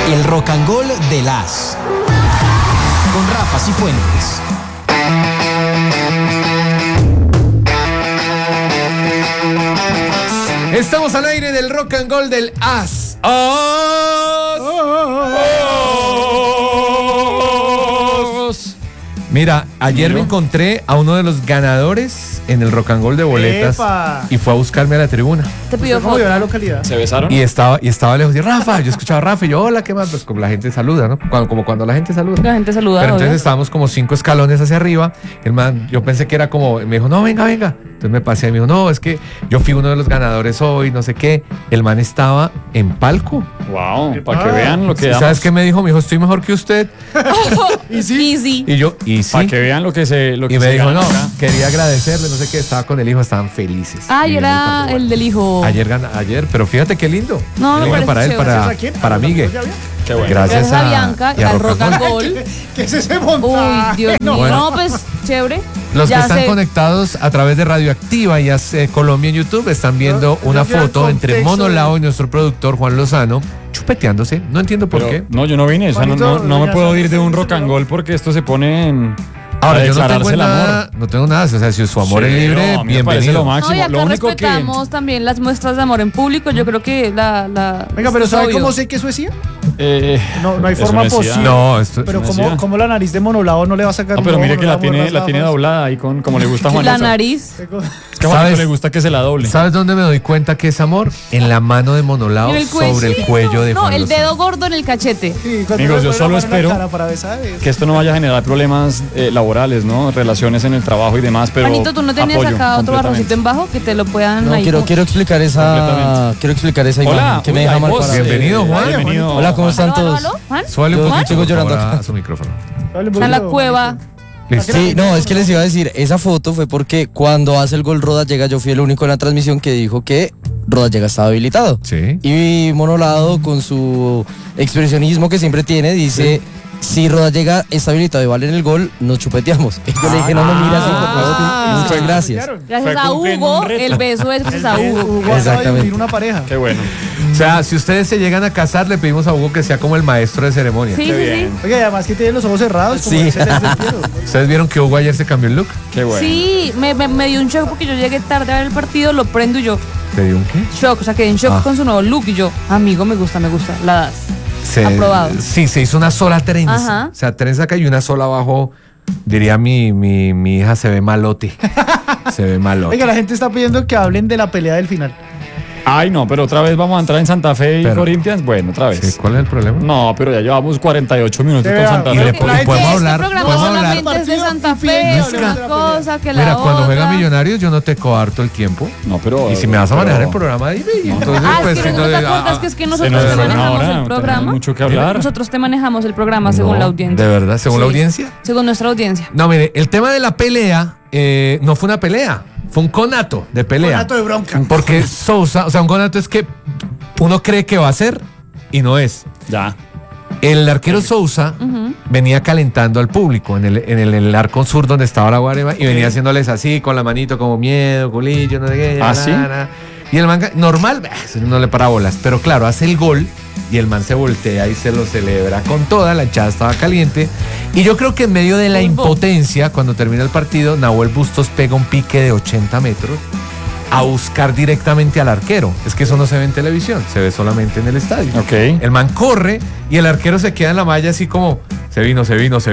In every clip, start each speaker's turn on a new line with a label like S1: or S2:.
S1: El Rock and Roll de las con Rafa Cifuentes.
S2: Estamos al aire del Rock and Roll del As. Mira, ayer me encontré a uno de los ganadores en el Rock and Roll de boletas.
S3: ¡Epa!
S2: Y fue a buscarme a la tribuna.
S3: ¿Te pidió foto? ¿Cómo vio la localidad?
S4: ¿Se besaron?
S2: Y estaba lejos. Y Rafa, yo escuchaba a Rafa y yo, hola, ¿qué más? Pues como la gente saluda, ¿no? Como cuando la gente saluda.
S5: La gente saluda.
S2: Pero entonces estábamos como 5 escalones hacia arriba. El man, yo pensé que era como, me dijo, no, venga. Entonces me pasé y me dijo, no, es que yo fui uno de los ganadores hoy, no sé qué. El man estaba en palco.
S4: Wow, para que vean lo que damos.
S2: ¿Sabes qué me dijo? Me dijo, estoy mejor que usted.
S5: Easy.
S2: Y yo, y sí.
S4: Para que vean lo que se
S2: y me
S4: se
S2: dijo,
S4: gana
S2: no,
S4: acá.
S2: quería agradecerle, no sé qué, estaba con el hijo, estaban felices.
S5: Ay, era el del hijo.
S2: Ayer, pero fíjate qué lindo.
S5: No, me
S2: Lindo
S5: parece
S2: para él,
S5: chévere.
S3: ¿Gracias a quién?
S2: para Miguel.
S4: Qué bueno.
S2: Gracias
S5: Gracias a Bianca,
S2: y a
S5: al Rock and Roll.
S3: ¿Qué es ese montaje?
S5: Uy, Dios mío.
S2: Bueno.
S5: No, pues, chévere.
S2: Los que
S5: Ya
S2: están
S5: sé.
S2: conectados a través de Radioactiva y Hace Colombia en YouTube están viendo
S3: No,
S2: una
S3: yo quiero el
S2: foto entre
S3: contexto
S2: Mono
S3: de-
S2: Lao y nuestro productor Juan Lozano chupeteándose. No entiendo por
S4: Pero,
S2: qué.
S4: no, yo no vine. O sea,
S3: Juanito,
S4: no me
S3: ya
S4: puedo
S3: sabes,
S4: ir de un
S3: sí,
S4: rock and
S3: pero-
S4: roll porque esto se pone en.
S2: Ahora,
S4: para
S2: yo no tengo
S4: declararse el
S2: nada,
S4: amor.
S2: no tengo nada. O sea, si su amor es
S4: Sí,
S2: libre,
S4: no, a mí me parece
S2: bienvenido.
S4: lo
S5: No,
S4: máximo.
S5: y acá
S4: Lo único que.
S5: respetamos también las muestras de amor en público. Yo creo que la
S3: Venga, pero
S5: es
S3: ¿sabe
S5: obvio.
S3: cómo sé que eso decía?
S4: eh,
S3: No hay
S4: eso
S3: forma
S4: decía.
S3: posible.
S2: No, esto
S3: Pero
S4: Eso decía.
S3: ¿cómo la nariz de monolado no le va a sacar
S4: No,
S3: un
S4: pero
S3: ojo,
S4: mire
S3: no
S4: que
S3: le va
S4: la
S3: a mover
S4: tiene
S3: las
S4: la
S3: gafas?
S4: doblada ahí como le gusta a Juan.
S5: La
S4: Lozano.
S5: nariz.
S4: Es que a Juanito
S2: ¿Sabes?
S4: le gusta que se la doble.
S2: ¿Sabes dónde me doy cuenta que es amor? En la mano de Mono Lao
S5: En el cuello.
S2: sobre el cuello de
S5: No,
S2: Juan
S5: el
S2: Lozano.
S5: dedo gordo en el cachete.
S3: Sí, cuando
S4: Amigos,
S3: le
S4: yo
S3: pone
S4: solo
S3: la mano en la
S4: espero
S3: cara para besar,
S4: Que esto no vaya a generar problemas laborales, ¿no? Relaciones en el trabajo y demás, pero
S5: Juanito, ¿tú no tenías
S4: apoyo
S5: acá otro
S4: completamente.
S5: arrocito en bajo que te lo puedan
S6: No,
S5: ahí?
S6: quiero explicar esa
S4: Hola,
S6: imagen que me deja mal
S4: voz,
S6: parado.
S2: Bienvenido, Juan.
S4: Bienvenido.
S6: Hola, ¿cómo están
S5: ¿Aló,
S6: todos?
S5: aló? ¿Juan?
S2: Suele un
S6: Yo
S2: poquito,
S6: sigo
S2: por
S6: llorando
S2: favor,
S6: acá.
S2: a su micrófono.
S5: Está en la cueva.
S6: Sí, no, es que les iba a decir, esa foto fue porque cuando hace el gol Rodas Llega, yo fui el único en la transmisión que dijo que Rodas Llega estaba habilitado.
S2: Sí.
S6: Y Monolado, con su expresionismo que siempre tiene, dice, si Rodas Llega está habilitado y vale en el gol, nos chupeteamos. Y yo le dije, no me mira así, por favor. Muchas gracias.
S5: Gracias
S4: Fue
S5: a
S4: cumpliendo
S5: Hugo,
S4: un reto.
S5: el beso es gracias a Hugo.
S3: Hugo acaba de
S6: Exactamente.
S3: unir una pareja.
S4: Qué bueno.
S2: O sea, si ustedes se llegan a casar, le pedimos a Hugo que sea como el maestro de ceremonia.
S5: Sí,
S4: Qué
S5: sí,
S4: bien.
S3: Oye, además que tiene los ojos cerrados, como
S6: Sí.
S3: ese del Piero.
S2: ¿Ustedes vieron que Hugo ayer se cambió el look?
S4: Qué
S5: sí.
S4: bueno.
S5: Sí, me dio un shock porque yo llegué tarde a ver el partido, lo prendo y yo,
S2: ¿Te dio un qué?
S5: shock, o sea, quedé en shock
S2: Ah.
S5: con su nuevo look y yo, amigo, me gusta, la das. Aprobado.
S2: Sí, se hizo una sola trenza.
S5: Ajá.
S2: O sea, trenza acá y una sola abajo. Diría mi hija, se ve malote. Se ve malote.
S3: Oiga, la gente está pidiendo que hablen de la pelea del final.
S4: Ay, no, pero otra vez vamos a entrar en Santa Fe y
S2: Pero-
S4: Corinthians. Bueno, otra vez.
S2: Sí, ¿cuál es el problema?
S4: No, pero ya llevamos 48 minutos con
S3: Vea,
S4: Santa
S2: y
S4: Fe.
S2: le
S3: la
S2: podemos
S3: gente-
S2: hablar.
S5: Este programa
S2: Podemos hablar.
S5: solamente es de Santa Fe,
S3: Partido
S2: infinito,
S5: una
S3: hablemos de la
S5: cosa que la
S2: Mira, cuando juega
S5: otra.
S2: Millonarios, yo no te coarto el tiempo.
S4: No, pero.
S2: Y si me vas a manejar
S4: pero-
S2: el programa, dime. Y
S4: No.
S2: entonces,
S5: Ah,
S2: pues,
S5: es que
S2: si
S5: no te
S2: no,
S5: acuerdas que es que
S4: Se
S5: nosotros
S4: nos
S5: te
S4: fue una
S5: manejamos
S4: hora,
S5: el
S4: tenemos
S5: programa.
S4: mucho que hablar.
S5: Nosotros te manejamos el programa según
S2: no,
S5: la audiencia.
S2: ¿De verdad? ¿Según la
S5: Sí.
S2: audiencia?
S5: Según nuestra audiencia.
S2: No, mire, el tema de la pelea no fue una pelea, fue un conato de pelea.
S3: Conato de bronca.
S2: Porque Sousa, o sea, un conato es que uno cree que va a ser y no es.
S4: Ya.
S2: El arquero Sousa venía calentando al público en el arco sur donde estaba la guardia y venía haciéndoles así con la manito como miedo, culillo, no sé qué.
S4: ¿Ah, sí?
S2: Y el man, normal, no le para bolas, pero claro, hace el gol y el man se voltea y se lo celebra con toda, la hinchada estaba caliente. Y yo creo que en medio de la impotencia, cuando termina el partido, Nahuel Bustos pega un pique de 80 metros a buscar directamente al arquero. Es que eso no se ve en televisión, se ve solamente en el estadio.
S4: Ok.
S2: El man corre y el arquero se queda en la malla así como se vino.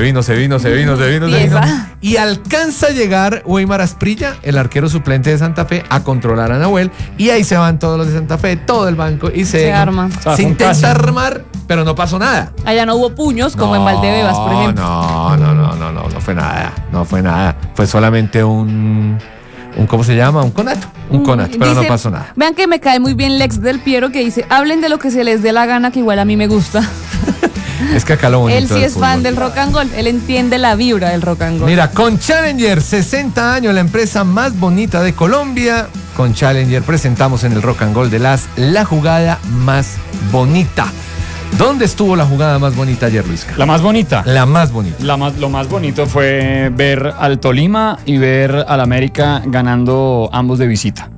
S5: Tiesa.
S2: Y alcanza a llegar Weimar Asprilla, el arquero suplente de Santa Fe, a controlar a Nahuel. Y ahí se van todos los de Santa Fe, todo el banco y
S5: Se arma.
S4: O sea,
S2: Se
S4: fue un
S2: intenta
S4: caso.
S2: armar, pero no pasó nada.
S5: Allá no hubo puños como en Valdebebas, por ejemplo.
S2: No fue nada. No fue nada. Fue solamente un ¿cómo se llama? Un conato. Un conato, pero no
S5: Dice,
S2: pasó nada.
S5: Vean que me cae muy bien Lex del Piero que dice, hablen de lo que se les dé la gana, que igual a mí me gusta.
S2: Es que acá lo bonito
S5: Él sí
S2: del
S5: es fan
S2: fútbol.
S5: del rock and roll, él entiende la vibra del rock and roll.
S2: Mira, con Challenger, 60 años, la empresa más bonita de Colombia. Con Challenger presentamos en el Rock and Roll de la jugada más bonita. ¿Dónde estuvo la jugada más bonita ayer, Luisca?
S4: La más bonita.
S2: La más bonita.
S4: Lo más bonito fue ver al Tolima y ver al América ganando ambos de visita.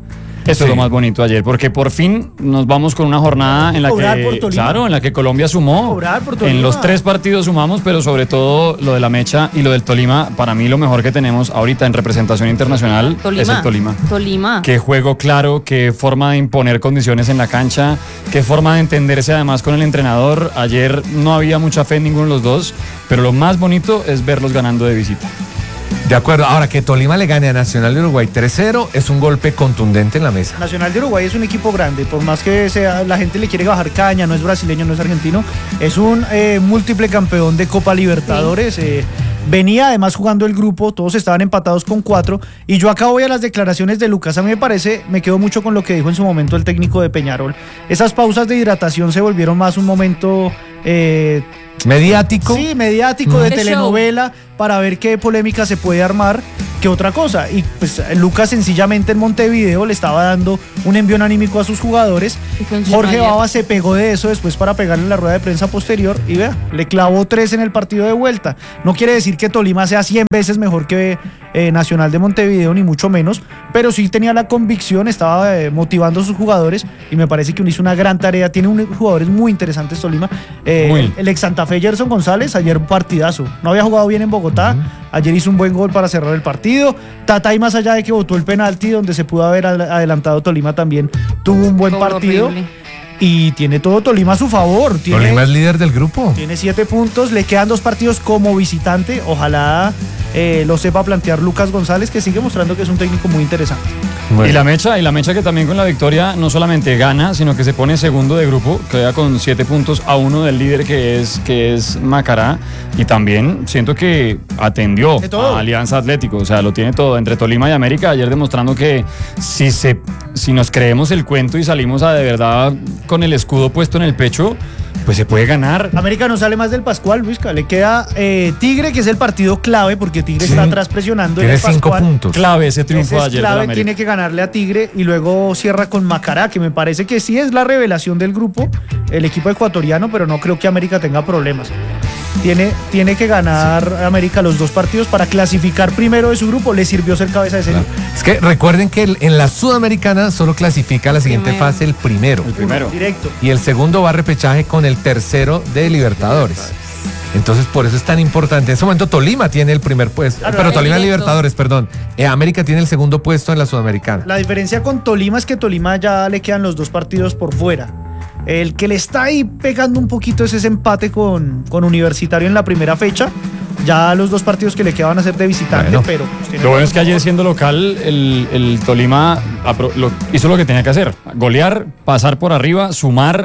S4: Eso
S2: Sí.
S4: es lo más bonito ayer, porque por fin nos vamos con una jornada en la
S3: Cobrar por
S4: que,
S3: Tolima.
S4: claro, en la que Colombia sumó.
S3: Cobrar por Tolima.
S4: En los 3 partidos sumamos, pero sobre todo lo de la Mecha y lo del Tolima, para mí lo mejor que tenemos ahorita en representación internacional es el Tolima.
S5: Tolima.
S4: Qué juego claro, qué forma de imponer condiciones en la cancha, qué forma de entenderse además con el entrenador. Ayer no había mucha fe en ninguno de los dos, pero lo más bonito es verlos ganando de visita.
S2: De acuerdo, ahora que Tolima le gane a Nacional de Uruguay 3-0 es un golpe contundente en la mesa.
S3: Nacional de Uruguay es un equipo grande, por más que sea, la gente le quiere bajar caña, no es brasileño, no es argentino, es un múltiple campeón de Copa Libertadores. Venía además jugando el grupo, todos estaban empatados con 4. Y yo acá voy a las declaraciones de Lucas. A mí me parece, me quedo mucho con lo que dijo en su momento el técnico de Peñarol. Esas pausas de hidratación se volvieron más un momento
S2: Mediático.
S3: sí, mediático, de
S5: De
S3: telenovela, para ver qué polémica se puede armar que otra cosa. Y pues Lucas sencillamente en Montevideo le estaba dando un envión anímico a sus jugadores.
S5: Y con
S3: Jorge
S5: Schumacher.
S3: Bava se pegó de eso después para pegarle en la rueda de prensa posterior y vea, le clavó 3 en el partido de vuelta. No quiere decir que Tolima sea 100 veces mejor que Nacional de Montevideo, ni mucho menos, pero sí tenía la convicción, estaba motivando a sus jugadores y me parece que hizo una gran tarea. Tiene jugadores muy interesantes Tolima.
S4: Muy.
S3: El ex Santa Fe Gerson González, ayer un partidazo. No había jugado bien en Bogotá, ayer hizo un buen gol para cerrar el partido. Tatay, más allá de que votó el penalti donde se pudo haber adelantado Tolima, también tuvo un buen
S5: Gol
S3: partido.
S5: horrible.
S3: Y tiene todo Tolima a su favor.
S2: Tolima es líder del grupo.
S3: Tiene 7 puntos, le quedan 2 partidos como visitante. Ojalá lo sepa plantear Lucas González, que sigue mostrando que es un técnico muy interesante.
S2: Bueno.
S4: Y la Mecha que también con la victoria no solamente gana, sino que se pone segundo de grupo, queda con 7 puntos a 1 del líder que es Macará, y también siento que atendió
S3: De todo.
S4: a Alianza Atlético, o sea, lo tiene todo entre Tolima y América, ayer demostrando que si nos creemos el cuento y salimos a de verdad con el escudo puesto en el pecho, pues se puede ganar.
S3: América no sale más del Pascual, Luisca. Le queda Tigre, que es el partido clave, porque Tigre
S2: Sí.
S3: está atrás presionando en
S2: Tiene
S3: el
S2: 5
S3: Pascual.
S2: puntos.
S4: Clave ese triunfo
S3: Ese es
S4: ayer de
S3: clave,
S4: la América.
S3: tiene que ganarle a Tigre y luego cierra con Macará, que me parece que sí es la revelación del grupo, el equipo ecuatoriano, pero no creo que América tenga problemas. Tiene que ganar América los 2 partidos para clasificar primero de su grupo. Le sirvió ser cabeza de serie.
S2: Es que recuerden que en la Sudamericana solo clasifica a la siguiente
S5: Primero.
S2: fase el primero.
S4: El primero.
S3: Directo.
S2: Y el segundo va a repechaje con el tercero de Libertadores. Entonces, por eso es tan importante. En ese momento Tolima tiene el primer puesto.
S3: Claro,
S2: pero Tolima
S5: directo.
S2: Libertadores, perdón. América tiene el segundo puesto en la Sudamericana.
S3: La diferencia con Tolima es que Tolima ya le quedan los 2 partidos por fuera. El que le está ahí pegando un poquito es ese empate con Universitario en la primera fecha. Ya los 2 partidos que le quedan a ser de visitante,
S2: Bueno.
S3: pero pues, tiene
S4: Lo bueno es que ayer siendo local, el Tolima hizo lo que tenía que hacer. Golear, pasar por arriba, sumar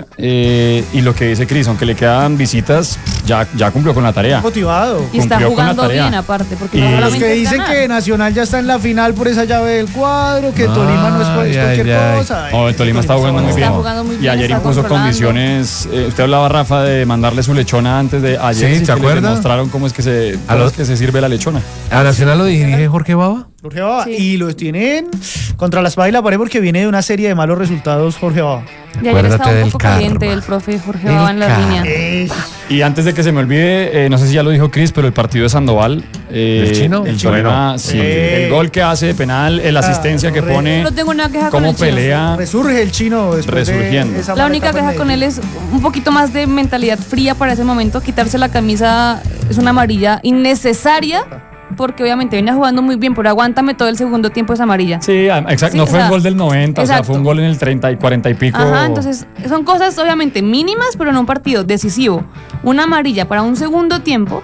S4: y lo que dice Cris, aunque le quedan visitas, ya cumplió con la tarea.
S3: motivado.
S5: Y está
S4: cumplió con la
S5: jugando
S4: tarea.
S5: bien aparte, porque
S4: Y
S5: no
S3: A los
S5: solamente
S3: que
S5: es
S3: dicen
S5: ganar.
S3: que Nacional ya está en la final por esa llave del cuadro, que Tolima no es
S2: Ay,
S3: cualquier
S2: ay.
S3: cosa.
S4: No, el Tolima está jugando muy
S5: Está
S4: bien.
S5: jugando muy
S4: Y
S5: bien,
S4: ayer
S5: está
S4: impuso
S5: controlando.
S4: condiciones. Usted hablaba, Rafa, de mandarle su lechona antes de ayer.
S2: Sí, ¿se
S4: que les
S2: acuerda?
S4: demostraron cómo es que
S2: A los-
S4: que se sirve la lechona.
S2: ¿A Nacional lo dirige Jorge Bava?
S3: Jorge Bava.
S5: Sí.
S3: Y los tienen contra la espada y la pared porque viene de una serie de malos resultados Jorge Bava.
S5: Y ayer
S2: Acuérdate
S5: estaba un
S2: del
S5: poco caliente
S2: karma.
S5: el profe Jorge
S2: El
S5: Bava en la
S2: karma.
S5: línea.
S4: Y antes de que se me olvide, no sé si ya lo dijo Cris, pero el partido de Sandoval.
S2: ¿El chino?
S4: El
S2: Bueno.
S4: Tolima, sí. El gol que hace de penal, la asistencia que
S3: correcto.
S4: pone,
S5: No tengo una queja con
S4: cómo
S5: el chino.
S4: pelea.
S3: Resurge el chino después
S4: Resurgiendo.
S3: de esa
S5: La
S3: mala
S5: única
S3: etapa en
S5: queja con él
S3: Medellín.
S5: es un poquito más de mentalidad fría para ese momento. Quitarse la camisa es una amarilla innecesaria, porque obviamente viene jugando muy bien, pero aguántame todo el segundo tiempo esa amarilla.
S4: Sí, exacto.
S5: Sí,
S4: No
S5: o
S4: fue
S5: sea,
S4: un gol del 90, o sea,
S5: exacto.
S4: fue un gol en el 30 y 40 y pico.
S5: Ajá, entonces son cosas obviamente mínimas, pero en un partido decisivo. Una amarilla para un segundo tiempo,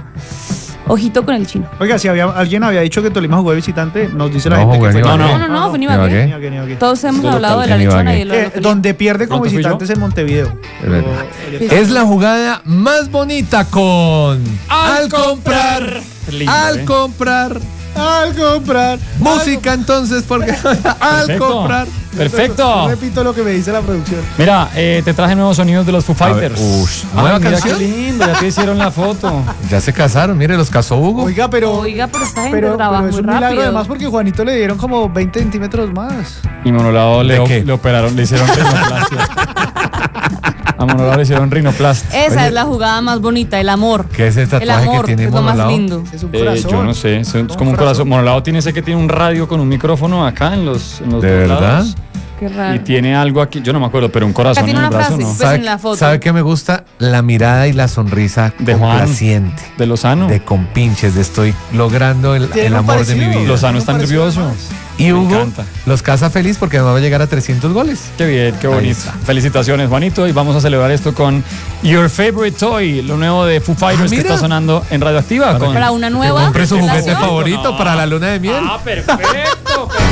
S5: ojito con el chino.
S3: Oiga, si alguien había dicho que Tolima jugó de visitante, nos dice la
S2: No,
S3: gente
S2: jugó
S3: que
S2: en
S3: fue.
S2: Ibagué.
S5: No, fue en
S2: Ibagué.
S5: Ibagué.
S3: Ibagué, Ibagué.
S5: Todos hemos
S4: Esto es
S5: hablado de
S4: local.
S5: la
S2: En
S5: lechona
S2: Ibagué.
S5: y de lo de lo que
S3: Donde pierde como
S4: ¿Pronto fui
S3: visitante
S4: yo?
S3: es en Montevideo.
S2: Es verdad.
S3: Ayer-
S2: Es la jugada más bonita con
S4: Al comprar. Lindo,
S2: al comprar
S3: Al comprar.
S2: música entonces porque al
S4: Perfecto.
S2: comprar.
S4: Perfecto.
S3: Repito lo que me dice la producción.
S4: Mira, te traje nuevos sonidos de los Foo
S2: A ver,
S4: Fighters.
S2: ush, ¿nueva
S4: Mira
S2: canción?
S4: qué lindo, ya te hicieron la foto.
S2: Ya se casaron, mire, los casó Hugo.
S3: Oiga, pero
S5: esta gente
S3: pero
S5: trabaja
S3: es
S5: muy
S3: un milagro
S5: rápido.
S3: además porque Juanito le dieron como 20 centímetros más.
S4: Y Monolado
S2: ¿De qué?
S4: le operaron, le hicieron rinoplastia. A Monolado le hicieron rinoplastia.
S5: Esa
S2: Oye.
S5: es la jugada más bonita, el amor.
S2: ¿Qué es el
S5: El
S2: tatuaje
S5: amor,
S2: que tiene
S5: es lo más
S2: Monolao?
S5: lindo.
S3: Es un corazón.
S4: Yo no sé, es como un corazón. Monolado tiene ese que tiene un radio con un micrófono acá en los
S2: ¿De
S4: dos
S2: verdad?
S4: lados.
S5: Qué raro.
S4: Y tiene algo aquí, yo no me acuerdo, pero un corazón
S5: tiene
S4: en el
S5: una
S4: brazo,
S5: frase.
S4: ¿no?
S5: Pues en la foto.
S2: ¿Sabe qué me gusta? La mirada y la sonrisa
S4: De Juan.
S2: complaciente.
S4: De Lozano.
S2: De compinches, de estoy logrando el
S3: Tiene un
S2: amor de mi
S3: parecido.
S2: vida.
S4: Lozano está nervioso.
S2: Y
S4: Me
S2: Hugo
S4: encanta.
S2: los casa feliz porque va a llegar a 300 goles.
S4: Qué bien, qué
S2: Ahí
S4: bonito.
S2: está.
S4: Felicitaciones, Juanito. Y vamos a celebrar esto con Your Favorite Toy, lo nuevo de Foo Fighters que
S2: mira.
S4: está sonando en Radioactiva.
S5: Para una nueva
S2: Compre su juguete
S5: relación.
S2: favorito para la luna de miel.
S4: perfecto.